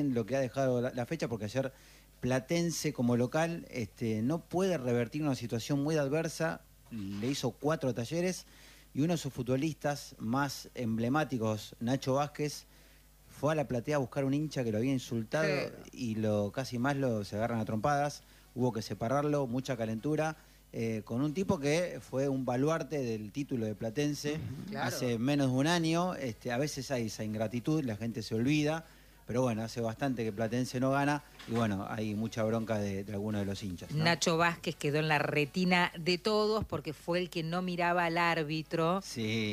lo que ha dejado la fecha, porque ayer Platense como local no puede revertir una situación muy adversa, le hizo 4 Talleres y uno de sus futbolistas más emblemáticos, Nacho Vázquez, fue a la platea a buscar un hincha que lo había insultado y casi más se agarran a trompadas, hubo que separarlo, mucha calentura, con un tipo que fue un baluarte del título de Platense hace menos de un año. A veces hay esa ingratitud, la gente se olvida, pero bueno, hace bastante que Platense no gana y bueno, hay mucha bronca de algunos de los hinchas, ¿no? Nacho Vázquez quedó en la retina de todos porque fue el que no miraba al árbitro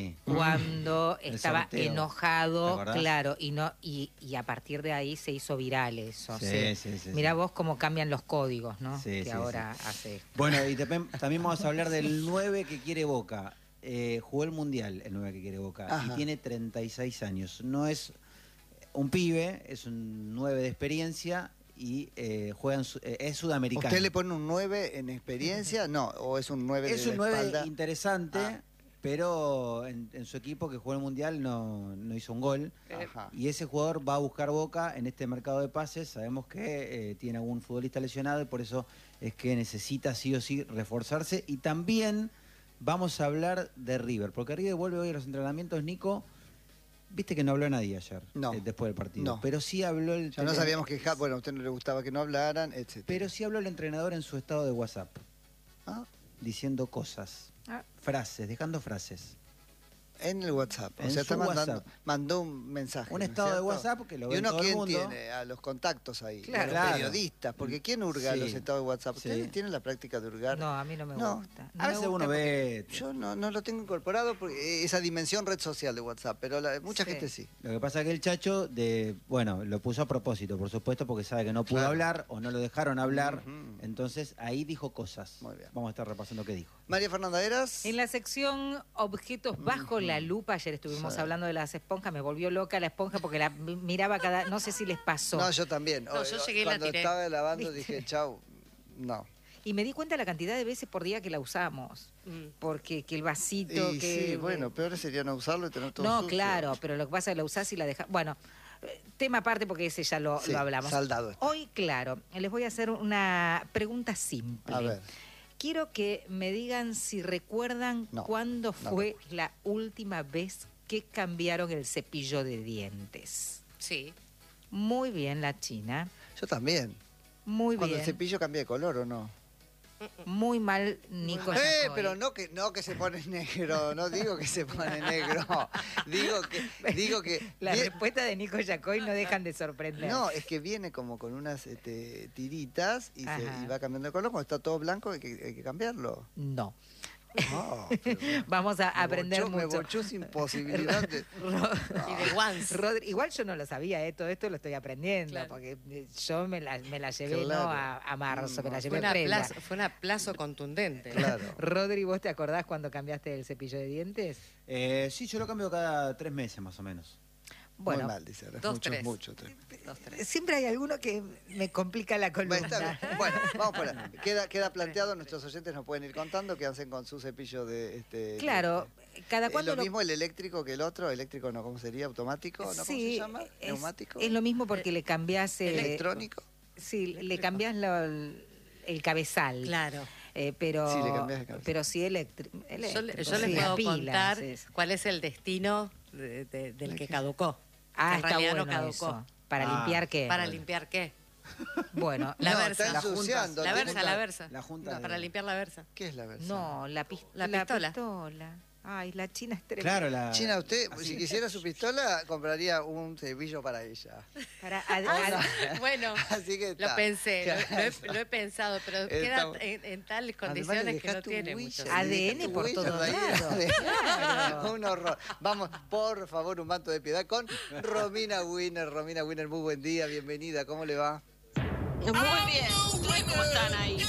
cuando estaba enojado, claro, y a partir de ahí se hizo viral eso. Sí. Mirá vos cómo cambian los códigos, ¿no? Que ahora hace. Bueno, y también vamos a hablar del 9 que quiere Boca. Jugó el Mundial el 9 que quiere Boca y tiene 36 años. No es un pibe, es un 9 de experiencia y es sudamericano. ¿Usted le pone un 9 en experiencia? No, ¿o es un 9 de espalda? Es un 9 interesante, pero en su equipo que jugó el Mundial no hizo un gol. Y ese jugador va a buscar Boca en este mercado de pases. Sabemos que tiene algún futbolista lesionado y por eso es que necesita sí o sí reforzarse. Y también vamos a hablar de River, porque River vuelve hoy a los entrenamientos, Nico. Viste que no habló nadie ayer, después del partido. No. Pero sí habló el... Ya no sabíamos que... Bueno, a usted no le gustaba que no hablaran, etc. Pero sí habló el entrenador en su estado de WhatsApp. Diciendo cosas, frases, dejando frases. En el WhatsApp. O sea, mandó un mensaje. Un estado de WhatsApp que lo ve todo el mundo. ¿Y uno quién tiene? A los contactos ahí. Claro. A los periodistas. Porque ¿quién hurga los estados de WhatsApp? ¿Ustedes tienen la práctica de hurgar? No, a mí no me gusta. A veces uno ve... Yo no lo tengo incorporado, porque esa dimensión red social de WhatsApp, pero mucha gente sí. Lo que pasa es que el Chacho, lo puso a propósito, por supuesto, porque sabe que no pudo hablar o no lo dejaron hablar. Entonces, ahí dijo cosas. Muy bien. Vamos a estar repasando qué dijo. María Fernanda Eras. En la sección Objetos bajo la lupa, ayer estuvimos hablando de las esponjas, me volvió loca la esponja porque la miraba no sé si les pasó. No, yo también. No, yo llegué y la tiré. Cuando estaba lavando dije, chau, no. Y me di cuenta de la cantidad de veces por día que la usamos. Porque que el vasito... Sí, bueno, peor sería no usarlo y tener todo sucio. Claro, pero lo que pasa es que la usás y la dejás... Bueno, tema aparte porque ese ya lo hablamos. Saldado. Hoy, claro, les voy a hacer una pregunta simple. A ver. Quiero que me digan si recuerdan cuándo fue la última vez que cambiaron el cepillo de dientes. Sí. Muy bien, la China. Yo también. Muy Cuando bien. el cepillo cambia de color, ¿o no? Muy mal, Nico. Pero no que se pone negro, no digo que se pone negro. Digo que la respuesta de Nico Yacoy no dejan de sorprender. No, es que viene como con unas tiritas y va cambiando de color. Cuando está todo blanco hay que cambiarlo. No. Vamos a aprender mucho. Me bochó sin posibilidad de... Y de once. Igual yo no lo sabía, todo esto lo estoy aprendiendo, porque yo me la llevé a marzo, me la llevé previa. Fue un aplazo contundente. Claro. Rodri, ¿vos te acordás cuando cambiaste el cepillo de dientes? Sí, yo lo cambio cada 3 meses más o menos. Bueno, muy mal, dice. Mucho. 2, 3. Siempre hay alguno que me complica la columna. Bueno, vamos por ahí. Queda planteado, nuestros oyentes nos pueden ir contando qué hacen con su cepillo de... Claro, cada cuando... ¿Es lo mismo el eléctrico que el otro? ¿Eléctrico no? ¿Cómo sería? ¿Automático? ¿No? ¿Cómo se llama? ¿Neumático? Es lo mismo porque le cambiás... ¿Electrónico? Sí, le cambiás el cabezal. Claro. Pero sí, le cambiás el cabezal. Pero sí eléctrico. Yo les puedo contar cuál es el destino del que caducó. En realidad no caducó. Eso. ¿Para limpiar qué? ¿Para limpiar qué? Bueno, la versa. Está ensuciando. La versa. La junta para limpiar la versa. ¿Qué es la versa? No, la pistola. Ay, la China es tremenda. Claro, China, usted, si quisiera su pistola, compraría un cepillo para ella. Bueno, así que lo pensé, lo he pensado, pero queda en tales condiciones que no tiene mucho. ADN por todos lados. Un horror. Vamos, por favor, un manto de piedad con Romina Winner. Romina Winner, muy buen día, bienvenida, ¿cómo le va? Muy bien, ¿cómo están ahí?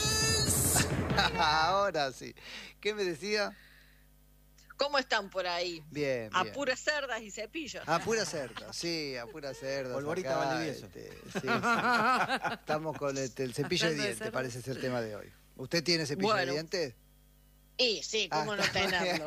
Ahora sí. ¿Qué me decía? ¿Cómo están por ahí? Bien, A puras cerdas y cepillos. A puras cerdas, sí, a puras cerdas. Polvorita Valdivieso. Sí. Estamos con el cepillo de dientes, parece ser el tema de hoy. ¿Usted tiene cepillo de dientes? Y sí, ¿cómo no tenerlo?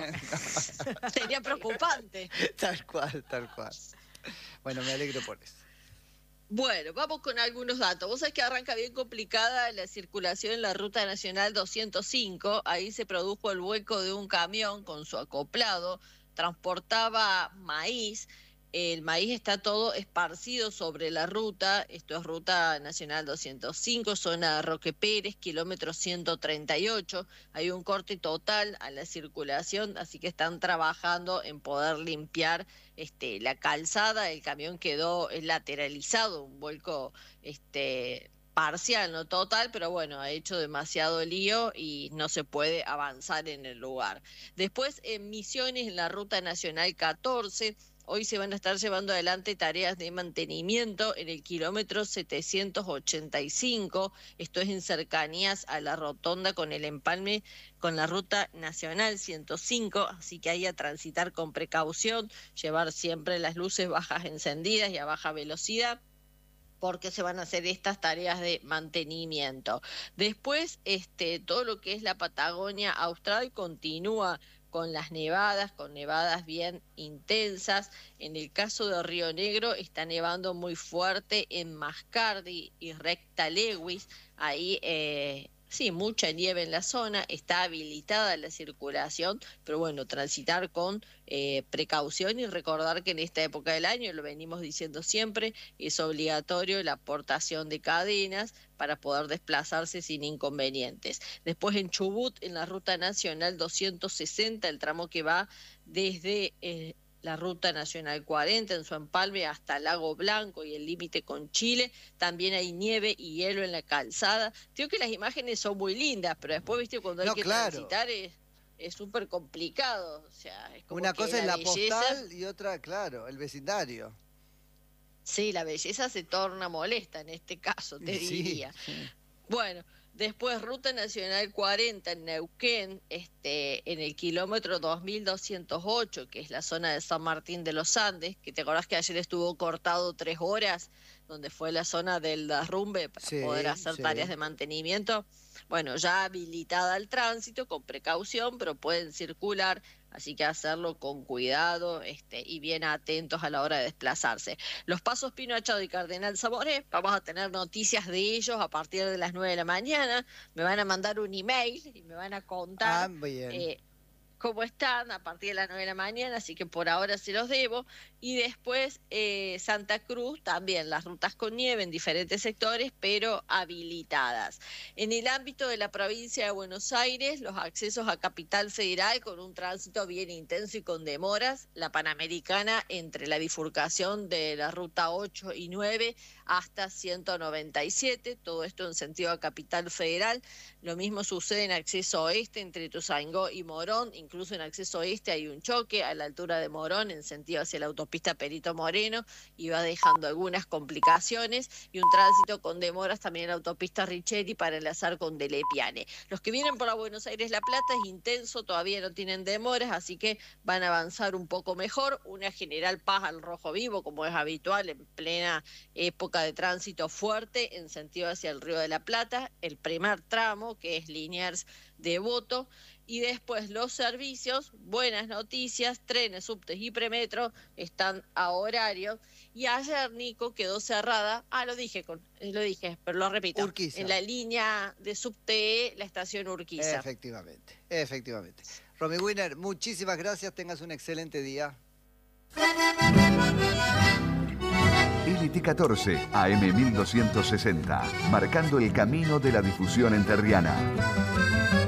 Sería preocupante. Tal cual. Bueno, me alegro por eso. Bueno, vamos con algunos datos. Vos sabés que arranca bien complicada la circulación en la Ruta Nacional 205. Ahí se produjo el vuelco de un camión con su acoplado. Transportaba maíz. El maíz está todo esparcido sobre la ruta. Esto es Ruta Nacional 205, zona Roque Pérez, kilómetro 138. Hay un corte total a la circulación, así que están trabajando en poder limpiar la calzada. El camión quedó lateralizado, un vuelco parcial, no total, pero bueno, ha hecho demasiado lío y no se puede avanzar en el lugar. Después, en Misiones, en la Ruta Nacional 14, hoy se van a estar llevando adelante tareas de mantenimiento en el kilómetro 785, esto es en cercanías a la rotonda con el empalme con la Ruta Nacional 105, así que hay a transitar con precaución, llevar siempre las luces bajas encendidas y a baja velocidad, porque se van a hacer estas tareas de mantenimiento. Después, todo lo que es la Patagonia Austral continúa con las nevadas, con nevadas bien intensas. En el caso de Río Negro está nevando muy fuerte en Mascardi y Recta Lewis. Ahí sí, mucha nieve en la zona, está habilitada la circulación, pero bueno, transitar con precaución y recordar que en esta época del año, lo venimos diciendo siempre, es obligatorio la aportación de cadenas para poder desplazarse sin inconvenientes. Después en Chubut, en la Ruta Nacional 260, el tramo que va desde la Ruta Nacional 40 en su empalme hasta Lago Blanco y el límite con Chile, también hay nieve y hielo en la calzada. Creo que las imágenes son muy lindas, pero después, viste, cuando hay que transitar es súper complicado. O sea, es como una cosa es la belleza, postal y otra, claro, el vecindario. Sí, la belleza se torna molesta en este caso, te diría. Sí. Bueno, después Ruta Nacional 40 en Neuquén, en el kilómetro 2208, que es la zona de San Martín de los Andes, que te acordás que ayer estuvo cortado 3 horas, donde fue la zona del derrumbe para poder hacer tareas de mantenimiento. Bueno, ya habilitada al tránsito, con precaución, pero pueden circular, así que hacerlo con cuidado y bien atentos a la hora de desplazarse. Los pasos Pino Achado y Cardenal Zamoré, vamos a tener noticias de ellos a partir de las 9 de la mañana. Me van a mandar un email y me van a contar cómo están a partir de las 9 de la mañana, así que por ahora se los debo. Y después Santa Cruz, también las rutas con nieve en diferentes sectores, pero habilitadas. En el ámbito de la provincia de Buenos Aires, los accesos a Capital Federal con un tránsito bien intenso y con demoras. La Panamericana entre la bifurcación de la ruta 8 y 9 hasta 197, todo esto en sentido a Capital Federal. Lo mismo sucede en acceso oeste entre Ituzaingó y Morón, incluso en acceso oeste hay un choque a la altura de Morón en sentido hacia la autopista Perito Moreno y va dejando algunas complicaciones y un tránsito con demoras también en la autopista Richeri para enlazar con Delepiane. Los que vienen por la Buenos Aires-La Plata es intenso, todavía no tienen demoras, así que van a avanzar un poco mejor. Una General Paz al rojo vivo, como es habitual en plena época de tránsito fuerte en sentido hacia el Río de la Plata, el primer tramo que es Liniers Devoto. Y después los servicios, buenas noticias, trenes, subtes y premetro están a horario. Y ayer, Nico, quedó cerrada, lo dije, pero lo repito, Urquiza. En la línea de subte, la estación Urquiza. Efectivamente. Romy Wiener, muchísimas gracias, tengas un excelente día. LT14, AM 1260, marcando el camino de la difusión enterriana.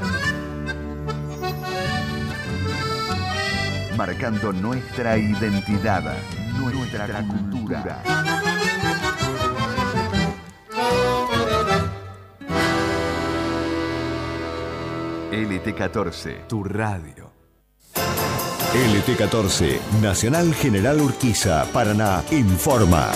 Marcando nuestra identidad, nuestra cultura. LT14, tu radio. LT14, Nacional General Urquiza, Paraná, informa.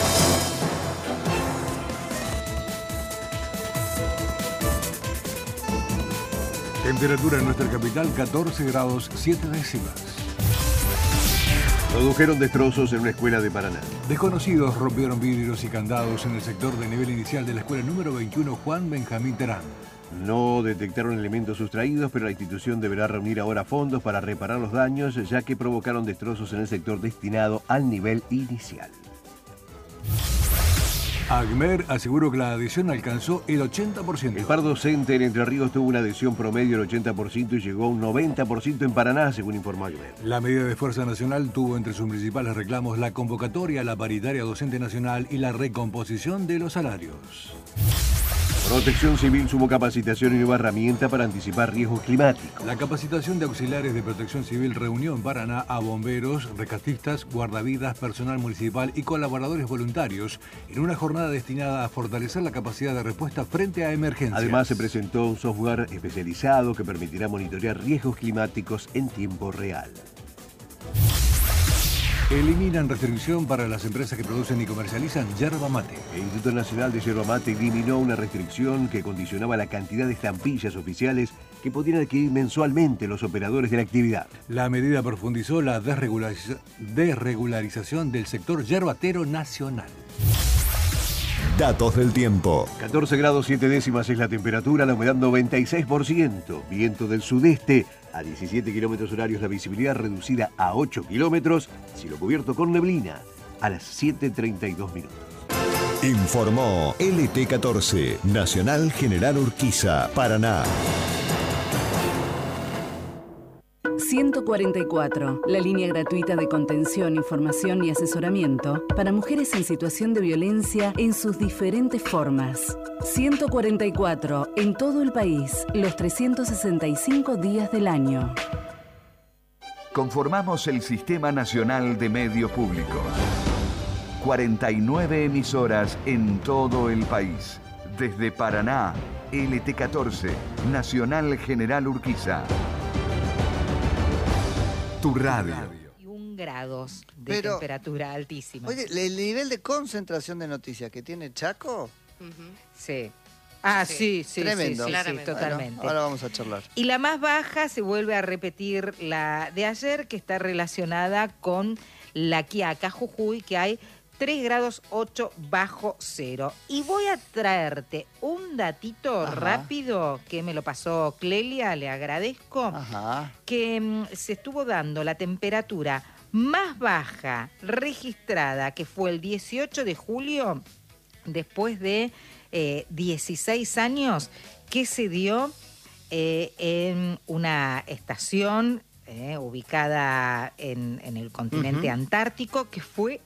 Temperatura en nuestra capital, 14 grados 7 décimas. Produjeron destrozos en una escuela de Paraná. Desconocidos rompieron vidrios y candados en el sector de nivel inicial de la escuela número 21 Juan Benjamín Terán. No detectaron elementos sustraídos, pero la institución deberá reunir ahora fondos para reparar los daños, ya que provocaron destrozos en el sector destinado al nivel inicial. ACMER aseguró que la adhesión alcanzó el 80%. El Pardo Center en Entre Ríos tuvo una adhesión promedio del 80% y llegó a un 90% en Paraná, según informó ACMER. La medida de Fuerza Nacional tuvo entre sus principales reclamos la convocatoria a la paritaria docente nacional y la recomposición de los salarios. Protección Civil sumó capacitación y nueva herramienta para anticipar riesgos climáticos. La capacitación de auxiliares de Protección Civil reunió en Paraná a bomberos, rescatistas, guardavidas, personal municipal y colaboradores voluntarios en una jornada destinada a fortalecer la capacidad de respuesta frente a emergencias. Además, se presentó un software especializado que permitirá monitorear riesgos climáticos en tiempo real. Eliminan restricción para las empresas que producen y comercializan yerba mate. El Instituto Nacional de Yerba Mate eliminó una restricción que condicionaba la cantidad de estampillas oficiales que podían adquirir mensualmente los operadores de la actividad. La medida profundizó la desregularización del sector yerbatero nacional. Datos del tiempo. 14 grados 7 décimas es la temperatura, la humedad 96%, viento del sudeste a 17 kilómetros horarios, la visibilidad reducida a 8 kilómetros, cielo cubierto con neblina a las 7:32 minutos. Informó LT14, Nacional General Urquiza, Paraná. 144, la línea gratuita de contención, información y asesoramiento para mujeres en situación de violencia en sus diferentes formas. 144, en todo el país, los 365 días del año. Conformamos el Sistema Nacional de Medios Públicos. 49 emisoras en todo el país. Desde Paraná, LT14, Nacional General Urquiza. Tu radio. 21 grados de temperatura altísima. Oye, el nivel de concentración de noticias que tiene Chaco. Sí. Ah, sí, tremendo. Sí, totalmente. Bueno, ahora vamos a charlar. Y la más baja se vuelve a repetir la de ayer, que está relacionada con La Quiaca, Jujuy, que hay 3 grados 8 bajo cero. Y voy a traerte un datito rápido que me lo pasó Clelia, le agradezco, que se estuvo dando la temperatura más baja registrada, que fue el 18 de julio, después de 16 años, que se dio en una estación ubicada en el continente antártico, que fue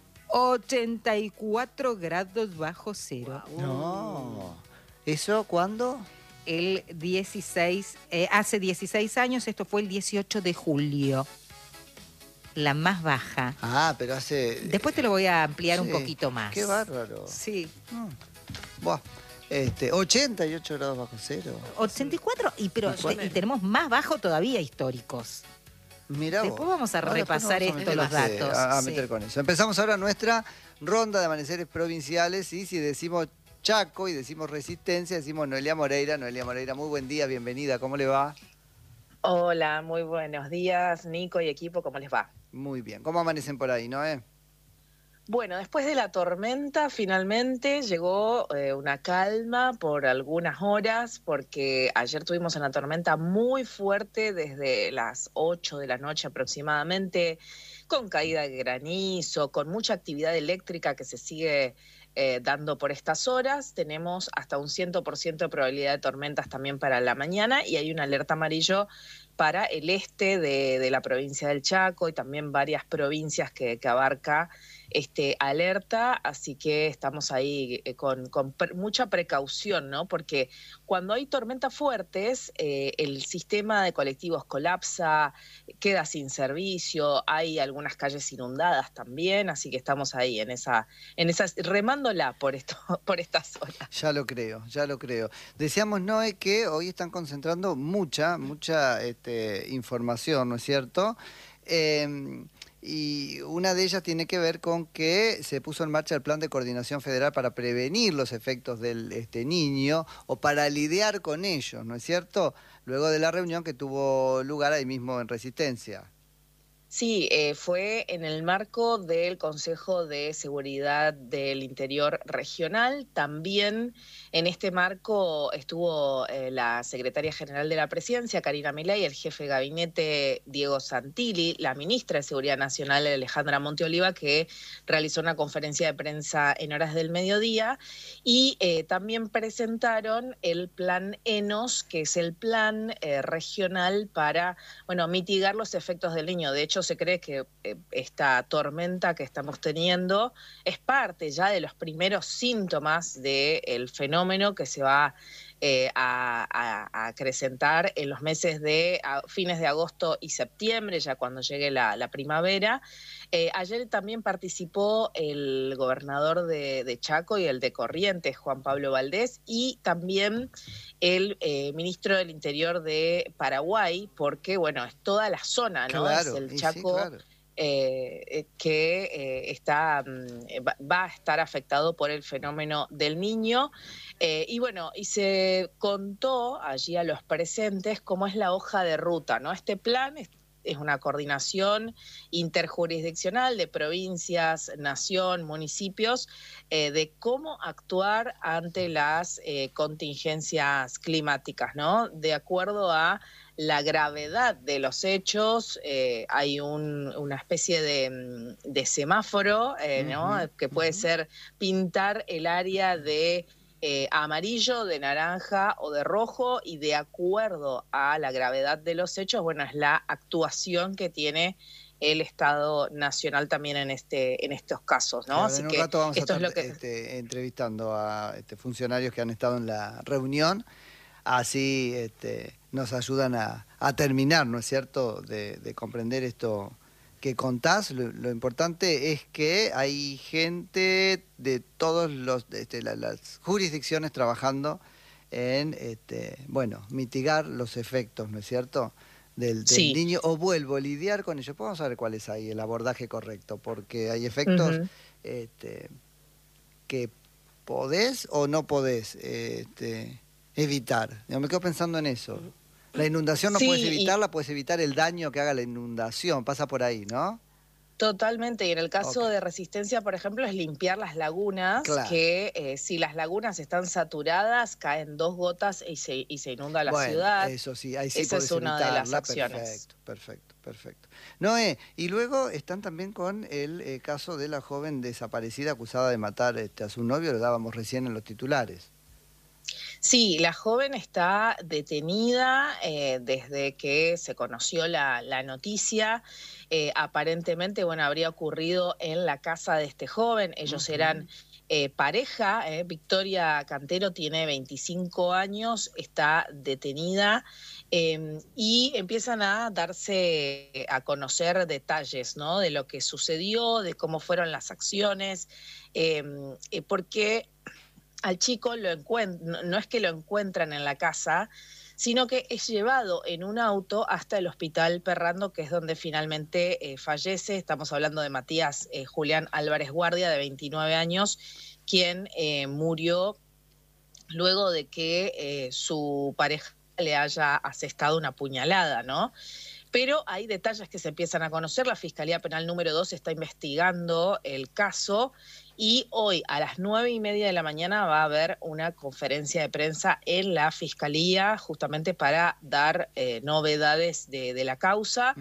84 grados bajo cero. No. ¿Eso cuándo? El 16, hace 16 años, esto fue el 18 de julio. La más baja. Ah, pero hace... Después te lo voy a ampliar un poquito más. Qué bárbaro. Sí. Buah. 88 grados bajo cero. 84, y tenemos más bajo todavía históricos. Mirá después vamos a repasar los datos. A meter con eso. Empezamos ahora nuestra ronda de amaneceres provinciales, y si decimos Chaco y decimos Resistencia, decimos Noelia Moreira. Noelia Moreira, muy buen día, bienvenida, ¿cómo le va? Hola, muy buenos días, Nico y equipo, ¿cómo les va? Muy bien, ¿cómo amanecen por ahí, Noé? Bueno, después de la tormenta finalmente llegó una calma por algunas horas, porque ayer tuvimos una tormenta muy fuerte desde las 8 de la noche aproximadamente, con caída de granizo, con mucha actividad eléctrica que se sigue dando por estas horas. Tenemos hasta un 100% de probabilidad de tormentas también para la mañana, y hay una alerta amarillo para el este de la provincia del Chaco y también varias provincias que abarca alerta, así que estamos ahí con mucha precaución, ¿no? Porque cuando hay tormentas fuertes, el sistema de colectivos colapsa, queda sin servicio, hay algunas calles inundadas también, así que estamos ahí en esa remándola por estas horas. Ya lo creo. Decíamos, Noé, que hoy están concentrando mucha información, ¿no es cierto? Y una de ellas tiene que ver con que se puso en marcha el Plan de Coordinación Federal para prevenir los efectos del niño, o para lidiar con ellos, ¿no es cierto? Luego de la reunión que tuvo lugar ahí mismo en Resistencia. Sí, fue en el marco del Consejo de Seguridad del Interior Regional. También en este marco estuvo la Secretaria General de la Presidencia, Karina Milei, el jefe de gabinete, Diego Santilli, la ministra de Seguridad Nacional, Alejandra Monteoliva, que realizó una conferencia de prensa en horas del mediodía, y también presentaron el plan ENOS, que es el plan regional para, mitigar los efectos del Niño. De hecho, se cree que esta tormenta que estamos teniendo es parte ya de los primeros síntomas del fenómeno que se va a acrecentar en los meses de fines de agosto y septiembre, ya cuando llegue la primavera. Ayer también participó el gobernador de Chaco y el de Corrientes, Juan Pablo Valdés, y también el ministro del Interior de Paraguay, porque, es toda la zona, ¿no? Claro, es el Chaco. Sí, claro. Que va a estar afectado por el fenómeno del Niño. Y se contó allí a los presentes cómo es la hoja de ruta, ¿no? Este plan es una coordinación interjurisdiccional de provincias, nación, municipios, de cómo actuar ante las contingencias climáticas, ¿no? De acuerdo a la gravedad de los hechos, hay una especie de semáforo, ¿no? Que puede ser pintar el área de amarillo, de naranja o de rojo, y de acuerdo a la gravedad de los hechos, es la actuación que tiene el Estado Nacional también en estos casos, ¿no? Claro, así en un que rato vamos a estar es lo que... entrevistando a funcionarios que han estado en la reunión, así nos ayudan a terminar, ¿no es cierto?, de comprender esto que contás. Lo importante es que hay gente de todos las jurisdicciones trabajando en mitigar los efectos, ¿no es cierto?, del Sí. niño, o lidiar con ello. Vamos a ver cuál es ahí el abordaje correcto, porque hay efectos que podés o no podés evitar. Yo me quedo pensando en eso. La inundación no Sí, puedes evitarla, puedes evitar el daño que haga la inundación, pasa por ahí, ¿no? Totalmente, y en el caso de Resistencia, por ejemplo, es limpiar las lagunas, Claro. que si las lagunas están saturadas, caen 2 gotas y se inunda la ciudad. Eso sí, ahí sí Esa podés es una de las evitarla. acciones. Perfecto. Noé, y luego están también con el caso de la joven desaparecida acusada de matar a su novio, lo dábamos recién en los titulares. Sí, la joven está detenida desde que se conoció la noticia. Aparentemente, habría ocurrido en la casa de este joven. Ellos eran pareja. Victoria Cantero tiene 25 años, está detenida, y empiezan a darse a conocer detalles, ¿no?, de lo que sucedió, de cómo fueron las acciones, porque al chico no es que lo encuentran en la casa, sino que es llevado en un auto hasta el hospital Perrando, que es donde finalmente fallece. Estamos hablando de Matías Julián Álvarez Guardia, de 29 años, quien murió luego de que su pareja le haya asestado una puñalada, ¿no? Pero hay detalles que se empiezan a conocer. La Fiscalía Penal número 2 está investigando el caso, y hoy a las 9:30 de la mañana va a haber una conferencia de prensa en la Fiscalía, justamente para dar novedades de la causa.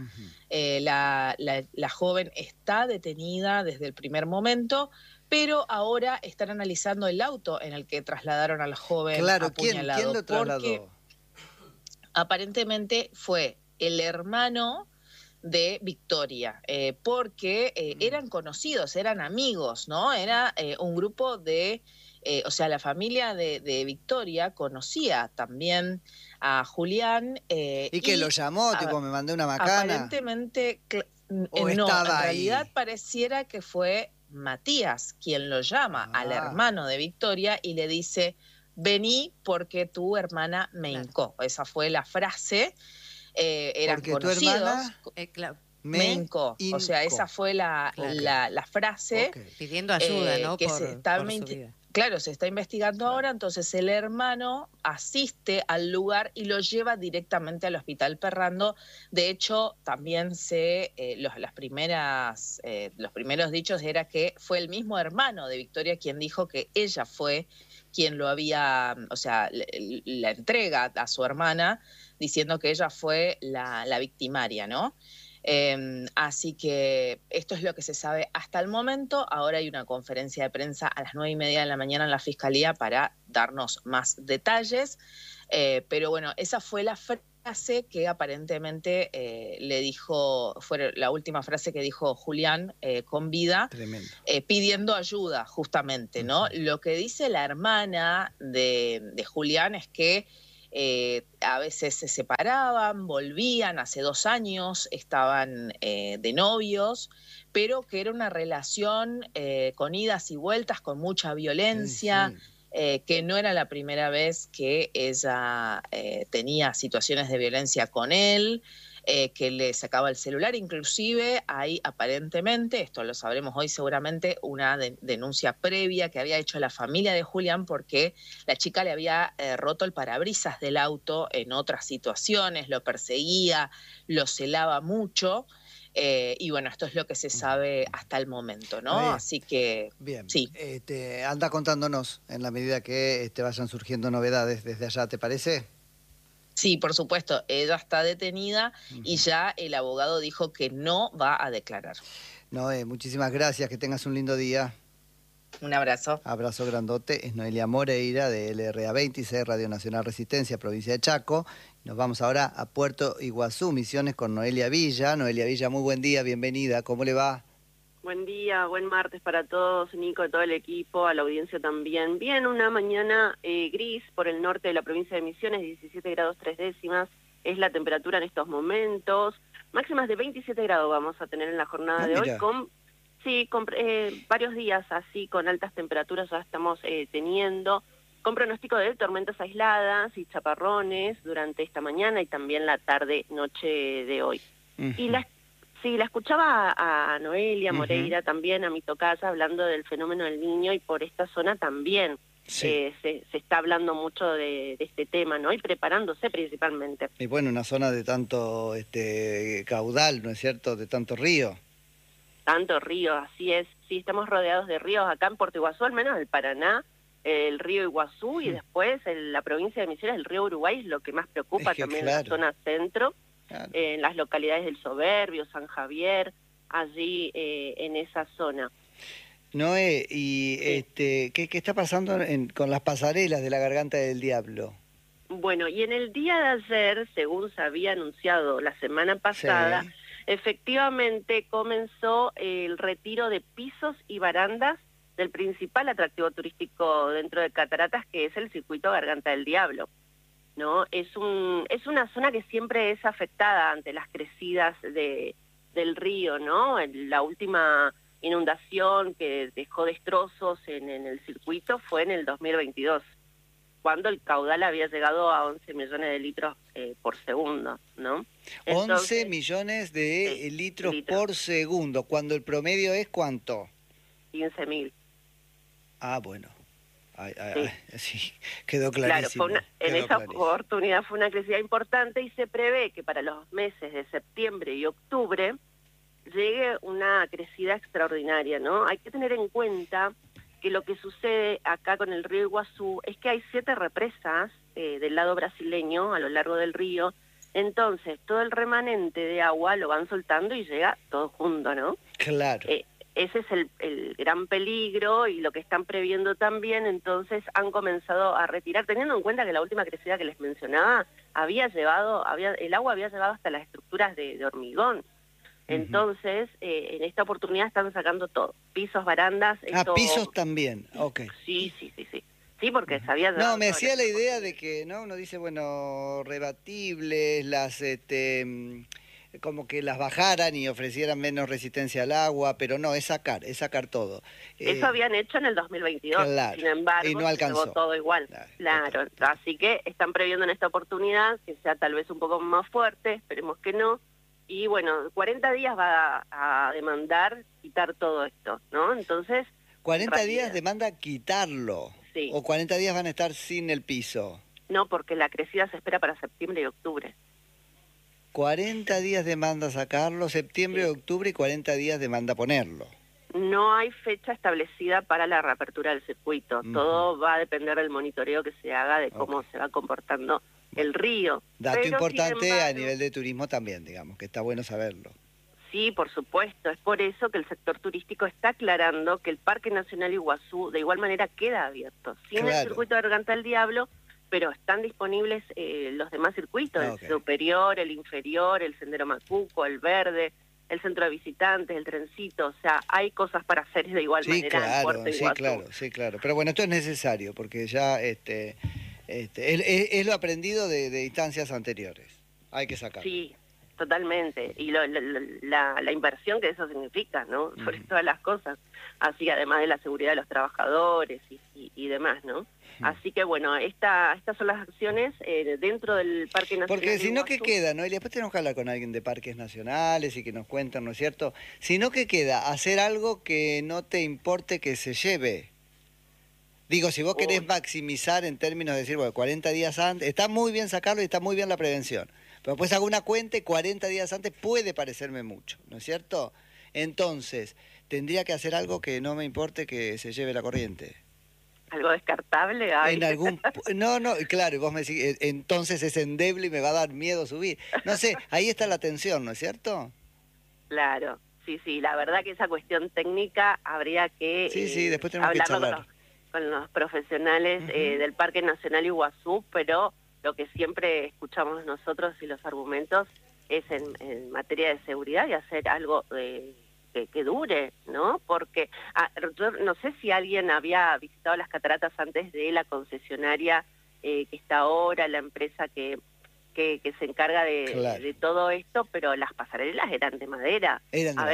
La joven está detenida desde el primer momento, pero ahora están analizando el auto en el que trasladaron a la joven apuñalado. ¿Quién lo trasladó? Porque aparentemente fue el hermano de Victoria, porque eran conocidos, eran amigos, ¿no? Era un grupo de, la familia de Victoria conocía también a Julián. ¿Y que lo llamó? Me mandé una macana. Aparentemente, ¿O no, estaba en ahí? realidad pareciera que fue Matías quien lo llama al hermano de Victoria y le dice: vení porque tu hermana me hincó. Esa fue la frase. Eran porque conocidos. Tu hermana me hincó. O sea, esa fue la frase. Pidiendo ayuda, ¿no? Que por se está su vida. Claro, se está investigando ahora, entonces el hermano asiste al lugar y lo lleva directamente al Hospital Perrando. De hecho, también los primeros dichos era que fue el mismo hermano de Victoria quien dijo que ella fue quien lo había, o sea, la entrega a su hermana, diciendo que ella fue la victimaria, ¿no? Así que esto es lo que se sabe hasta el momento. Ahora hay una conferencia de prensa a las 9:30 de la mañana en la Fiscalía para darnos más detalles, pero bueno, esa fue la frase que aparentemente le dijo, fue la última frase que dijo Julián con vida, pidiendo ayuda justamente, ¿no? Lo que dice la hermana de Julián es que a veces se separaban, volvían, hace 2 años estaban de novios, pero que era una relación con idas y vueltas, con mucha violencia, que no era la primera vez que ella tenía situaciones de violencia con él, que le sacaba el celular, inclusive hay aparentemente, esto lo sabremos hoy seguramente, una denuncia previa que había hecho la familia de Julián porque la chica le había roto el parabrisas del auto en otras situaciones, lo perseguía, lo celaba mucho. Y bueno, esto es lo que se sabe hasta el momento, ¿no? Así que, bien. Sí. Anda contándonos en la medida que vayan surgiendo novedades desde allá, ¿te parece? Sí, por supuesto, ella está detenida y ya el abogado dijo que no va a declarar. Noé, muchísimas gracias, que tengas un lindo día. Un abrazo. Abrazo grandote, es Noelia Moreira de LRA 26, Radio Nacional Resistencia, provincia de Chaco. Nos vamos ahora a Puerto Iguazú, Misiones, con Noelia Villa. Noelia Villa, muy buen día, bienvenida, ¿cómo le va? Buen día, buen martes para todos, Nico, todo el equipo, a la audiencia también. Bien, una mañana gris por el norte de la provincia de Misiones, 17 grados 3 décimas, es la temperatura en estos momentos. Máximas de 27 grados vamos a tener en la jornada de hoy, con varios días así, con altas temperaturas ya estamos teniendo, con pronóstico de tormentas aisladas y chaparrones durante esta mañana y también la tarde-noche de hoy. Y la escuchaba a Noelia Moreira también, a mi tocaya, hablando del fenómeno del Niño, y por esta zona también se está hablando mucho de este tema, ¿no? Y preparándose principalmente. Y bueno, una zona de tanto caudal, ¿no es cierto?, de tanto río. Tanto río, así es. Sí, estamos rodeados de ríos acá en Puerto Iguazú, al menos el Paraná, el río Iguazú, y después en la provincia de Misiones, el río Uruguay es lo que más preocupa también en la zona centro. En las localidades del Soberbio, San Javier, allí en esa zona. Noé, y ¿qué está pasando con las pasarelas de la Garganta del Diablo? Bueno, y en el día de ayer, según se había anunciado la semana pasada, efectivamente comenzó el retiro de pisos y barandas del principal atractivo turístico dentro de Cataratas, que es el circuito Garganta del Diablo. ¿No? Es una zona que siempre es afectada ante las crecidas del río, ¿no? La última inundación que dejó destrozos en el circuito fue en el 2022, cuando el caudal había llegado a 11 millones de litros por segundo, ¿no? Entonces, 11 millones de litros por segundo, cuando el promedio es ¿cuánto? 15.000. Ah, bueno. Sí, quedó clarísimo. Claro, en esa oportunidad fue una crecida importante y se prevé que para los meses de septiembre y octubre llegue una crecida extraordinaria, ¿no? Hay que tener en cuenta que lo que sucede acá con el río Iguazú es que hay 7 represas del lado brasileño a lo largo del río, entonces todo el remanente de agua lo van soltando y llega todo junto, ¿no? Claro. Ese es el gran peligro y lo que están previendo también, entonces han comenzado a retirar, teniendo en cuenta que la última crecida que les mencionaba el agua había llevado hasta las estructuras de hormigón. Entonces, en esta oportunidad están sacando todo, pisos, barandas... pisos también, ok. Sí, porque sabía... No, me hacía la idea de que, ¿no? Uno dice, bueno, rebatibles, las... como que las bajaran y ofrecieran menos resistencia al agua, pero no, es sacar todo. Eso habían hecho en el 2022, sin embargo, y no alcanzó. Llegó todo igual. Claro, así que están previendo en esta oportunidad que sea tal vez un poco más fuerte, esperemos que no, y bueno, 40 días va a demandar quitar todo esto, ¿no? Entonces, 40 días demanda quitarlo. Sí. ¿O 40 días van a estar sin el piso? No, porque la crecida se espera para septiembre y octubre. 40 días demanda sacarlo, septiembre, octubre, y 40 días demanda ponerlo. No hay fecha establecida para la reapertura del circuito. Todo va a depender del monitoreo que se haga, de cómo se va comportando el río. Dato importante a nivel de turismo también, digamos, que está bueno saberlo. Sí, por supuesto. Es por eso que el sector turístico está aclarando que el Parque Nacional Iguazú de igual manera queda abierto. Sin el circuito de Garganta del Diablo, pero están disponibles los demás circuitos, el superior, el inferior, el Sendero Macuco, el verde, el centro de visitantes, el trencito, o sea, hay cosas para hacer de igual manera en Puerto Iguazú. Sí, claro. Pero bueno, esto es necesario, porque ya es lo aprendido de instancias anteriores. Hay que sacarlo. Sí, totalmente. Y la inversión que eso significa, ¿no? Sobre todas las cosas. Así, además de la seguridad de los trabajadores y demás, ¿no? Así que, bueno, estas son las acciones dentro del Parque Nacional. Porque si no, ¿qué queda, no? Y después tenemos que hablar con alguien de parques nacionales y que nos cuenten, ¿no es cierto? Si no, ¿qué queda? Hacer algo que no te importe que se lleve. Digo, si vos querés maximizar en términos de decir, bueno, 40 días antes, está muy bien sacarlo y está muy bien la prevención. Pero después hago una cuenta y 40 días antes puede parecerme mucho, ¿no es cierto? Entonces, tendría que hacer algo que no me importe que se lleve la corriente. ¿Algo descartable? Ay. No, claro, y vos me decís, entonces es endeble y me va a dar miedo subir. No sé, ahí está la tensión, ¿no es cierto? Claro, sí, la verdad que esa cuestión técnica habría que sí, después tenemos que charlar con los profesionales del Parque Nacional Iguazú, pero lo que siempre escuchamos nosotros y los argumentos es en materia de seguridad y hacer algo que dure, ¿no? Porque yo no sé si alguien había visitado las cataratas antes de la concesionaria que está ahora, la empresa que se encarga de todo esto, pero las pasarelas eran de madera.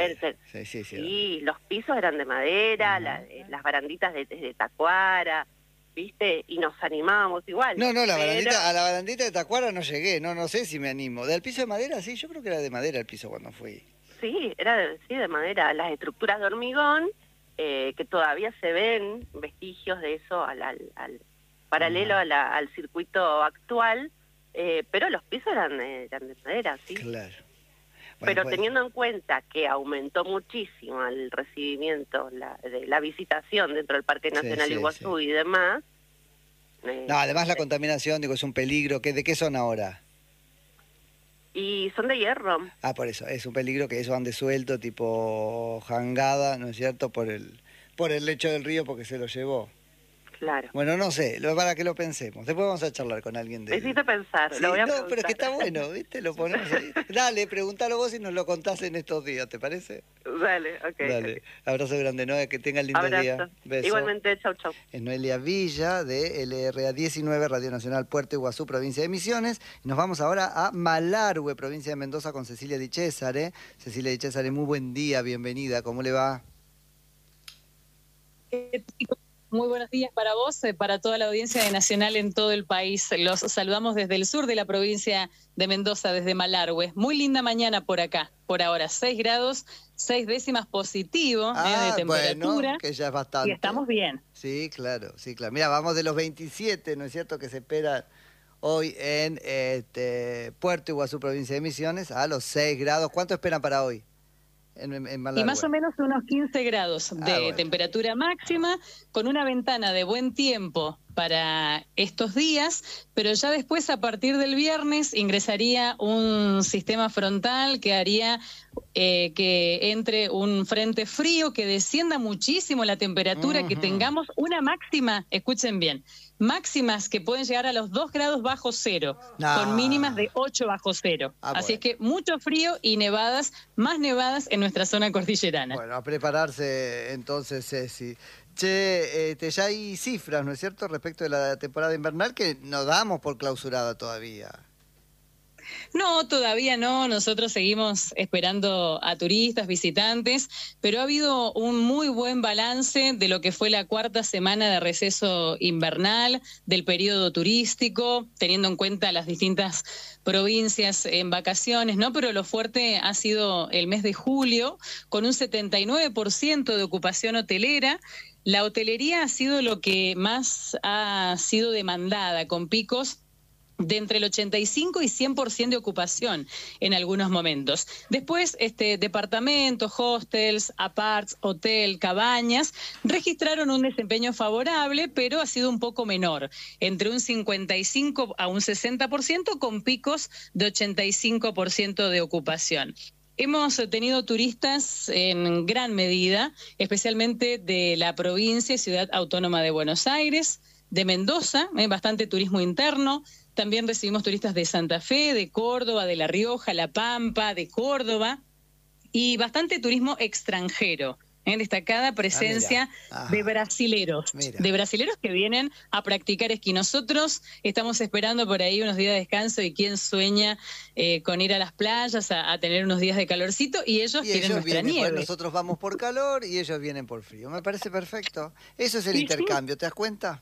Sí, los pisos eran de madera, las baranditas de tacuara, ¿viste? Y nos animábamos igual. No, a la barandita de tacuara no llegué, no sé si me animo. ¿Del piso de madera? Sí, yo creo que era de madera el piso cuando fui. Sí, era de madera. Las estructuras de hormigón, que todavía se ven vestigios de eso al paralelo al circuito actual, pero los pisos eran de madera, ¿sí? Claro. Bueno, pero teniendo en cuenta que aumentó muchísimo el recibimiento, la visitación dentro del Parque Nacional Iguazú y demás. Además la contaminación, digo, es un peligro. ¿De qué son ahora? Y son de hierro. Por eso, es un peligro que eso ande suelto, tipo jangada, ¿no es cierto? Por el lecho del río porque se lo llevó. Claro. Bueno, no sé, para que lo pensemos. Después vamos a charlar con alguien de... Necesito pensar, lo voy a preguntar. Pero es que está bueno, ¿viste? Lo ponemos ahí. Dale, preguntalo vos y nos lo contás en estos días, ¿te parece? Dale, ok. Dale. Abrazo grande, Noé, que tenga el lindo día. Beso. Igualmente, chau. Es Noelia Villa, de LRA 19, Radio Nacional Puerto Iguazú, provincia de Misiones. Y nos vamos ahora a Malargüe, provincia de Mendoza, con Cecilia Di Cesare. Cecilia Di Cesare, muy buen día, bienvenida. ¿Cómo le va? Muy buenos días para vos, para toda la audiencia de Nacional en todo el país. Los saludamos desde el sur de la provincia de Mendoza, desde Malargüe. Muy linda mañana por acá, por ahora 6 grados, 6 décimas positivo de temperatura. Bueno, que ya es bastante. Y estamos bien. Sí, claro. Mira, vamos de los 27, ¿no es cierto?, que se espera hoy en Puerto Iguazú, provincia de Misiones, a los 6 grados. ¿Cuánto esperan para hoy? Y más o menos unos 15 grados de temperatura máxima, con una ventana de buen tiempo para estos días, pero ya después, a partir del viernes, ingresaría un sistema frontal que haría que entre un frente frío, que descienda muchísimo la temperatura, que tengamos una máxima, escuchen bien, máximas que pueden llegar a los 2 grados bajo cero, con mínimas de 8 bajo cero. Así es que mucho frío y nevadas, más nevadas en nuestra zona cordillerana. Bueno, a prepararse entonces, Ceci. Che, ya hay cifras, ¿no es cierto?, respecto de la temporada invernal que no damos por clausurada todavía. No, todavía no. Nosotros seguimos esperando a turistas, visitantes, pero ha habido un muy buen balance de lo que fue la cuarta semana de receso invernal, del periodo turístico, teniendo en cuenta las distintas provincias en vacaciones, ¿no? Pero lo fuerte ha sido el mes de julio, con un 79% de ocupación hotelera. La hotelería ha sido lo que más ha sido demandada, con picos de entre el 85 y 100% de ocupación en algunos momentos. Después, departamentos, hostels, aparts, hotel, cabañas, registraron un desempeño favorable, pero ha sido un poco menor, entre un 55 a un 60%, con picos de 85% de ocupación. Hemos tenido turistas en gran medida, especialmente de la provincia y ciudad autónoma de Buenos Aires, de Mendoza, bastante turismo interno. También recibimos turistas de Santa Fe, de Córdoba, de La Rioja, La Pampa, de Córdoba, y bastante turismo extranjero. Destacada presencia de brasileros, que vienen a practicar esquí. Nosotros estamos esperando por ahí unos días de descanso, y quién sueña con ir a las playas a tener unos días de calorcito, y ellos quieren nuestra nieve. Pues nosotros vamos por calor y ellos vienen por frío. Me parece perfecto. Eso es el intercambio, ¿te das cuenta?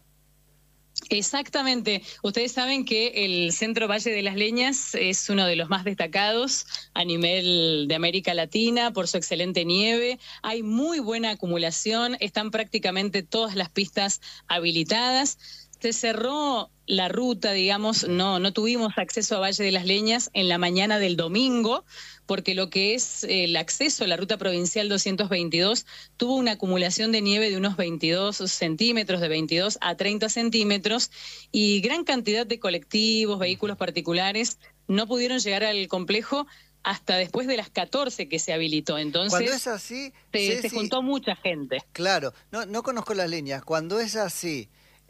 Exactamente. Ustedes saben que el Centro Valle de las Leñas es uno de los más destacados a nivel de América Latina por su excelente nieve. Hay muy buena acumulación, están prácticamente todas las pistas habilitadas. Se cerró la ruta, digamos, no tuvimos acceso a Valle de las Leñas en la mañana del domingo, porque lo que es el acceso a la ruta provincial 222 tuvo una acumulación de nieve de unos 22 centímetros, de 22 a 30 centímetros, y gran cantidad de colectivos, vehículos particulares no pudieron llegar al complejo hasta después de las 14 que se habilitó. Entonces, cuando es así, se juntó mucha gente. Claro, no conozco las líneas. Cuando es así,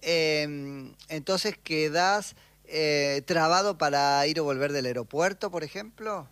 entonces quedás trabado para ir o volver del aeropuerto, por ejemplo.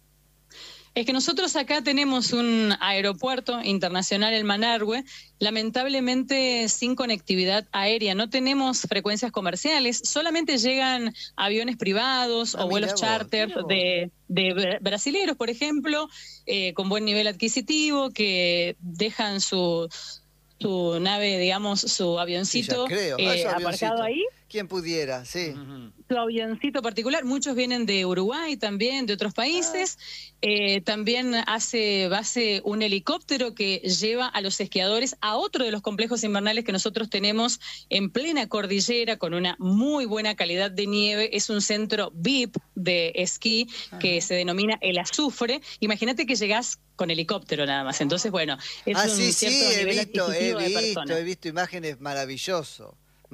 Es que nosotros acá tenemos un aeropuerto internacional en Malargüe, lamentablemente sin conectividad aérea. No tenemos frecuencias comerciales, solamente llegan aviones privados o vuelos charter de brasileros, por ejemplo, con buen nivel adquisitivo, que dejan su nave, digamos, su avioncito, aparcado ahí. Quien pudiera, sí. Su avioncito particular. Muchos vienen de Uruguay también, de otros países. También hace base un helicóptero que lleva a los esquiadores a otro de los complejos invernales que nosotros tenemos en plena cordillera, con una muy buena calidad de nieve. Es un centro VIP de esquí que se denomina El Azufre. Imagínate que llegás con helicóptero nada más. Entonces, bueno, es un cierto nivel adquisitivo de personas. He visto imágenes maravilloso.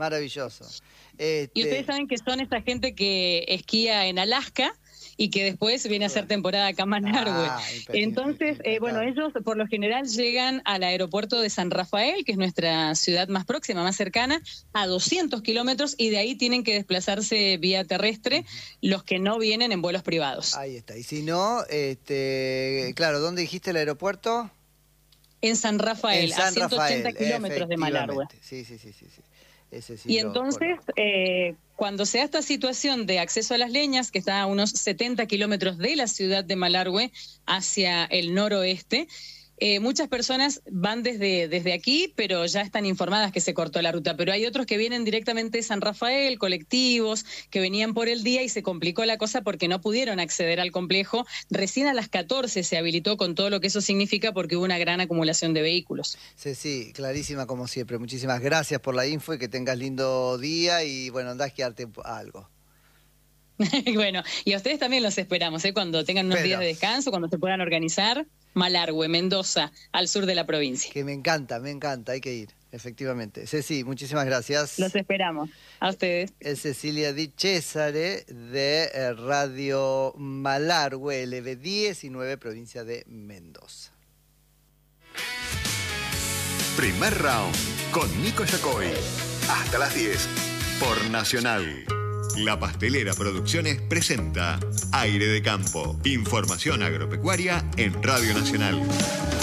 Y ustedes saben que son esta gente que esquía en Alaska y que después viene a hacer temporada acá en Malargüe. Entonces, bueno, ellos por lo general llegan al aeropuerto de San Rafael, que es nuestra ciudad más próxima, más cercana, a 200 kilómetros, y de ahí tienen que desplazarse vía terrestre los que no vienen en vuelos privados. Ahí está. Y si no, claro, ¿dónde dijiste el aeropuerto? En San Rafael, a 180 kilómetros de Malargüe. Sí. Y entonces, cuando se da esta situación de acceso a las leñas, que está a unos 70 kilómetros de la ciudad de Malargüe hacia el noroeste, muchas personas van desde aquí, pero ya están informadas que se cortó la ruta. Pero hay otros que vienen directamente de San Rafael, colectivos, que venían por el día, y se complicó la cosa porque no pudieron acceder al complejo. Recién a las 14 se habilitó, con todo lo que eso significa, porque hubo una gran acumulación de vehículos. Sí, clarísima como siempre. Muchísimas gracias por la info y que tengas lindo día, y bueno, andá a esquiarte algo. Bueno, y a ustedes también los esperamos, cuando tengan unos días de descanso, cuando se puedan organizar. Malargüe, Mendoza, al sur de la provincia. Que me encanta, hay que ir, efectivamente. Ceci, muchísimas gracias. Los esperamos, a ustedes. Es Cecilia Di Cesare, de Radio Malargüe, LB19, provincia de Mendoza. Primer round, con Nico Yacoy. Hasta las 10, por Nacional. La Pastelera Producciones presenta Aire de Campo. Información agropecuaria en Radio Nacional.